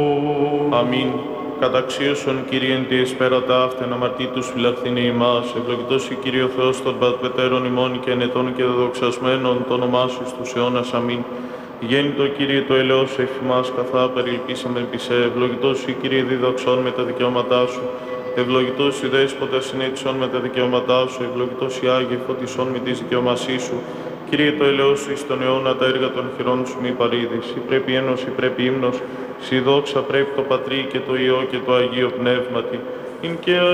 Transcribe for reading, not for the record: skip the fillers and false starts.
Αμήν. Καταξίωσον, Κύριε, εν τη εσπέρατα αυτήν αμαρτήτους φυλαχθήνε ημάς, ευλογητός η Κύριε ο Θεός των πατρετέρων ημών και ενετών και δεδοξασμένων το όνομά σου στους αιώνας. Αμήν. Γέννητο, Κύριε, το ελαιός εφημάς, καθά περιλυπήσαμε επισέ, ευλογητός η Κύριε διδοξών με τα δικαιώματά σου, ευλογητός η Δέσποτα συνέτησον με τα δικαιώματά σου, ευλογητός η Άγιε φωτισών με τη δικαιωμασή σου. Κύριε, το ελαιός σου εις τον αιώνα τα έργα των χειρών σου μη παρήδεις. Ή πρέπει ένωση, πρέπει ύμνος, σι δόξα πρέπει το Πατρί και το Υιό και το Αγίο Πνεύματι. Ειν και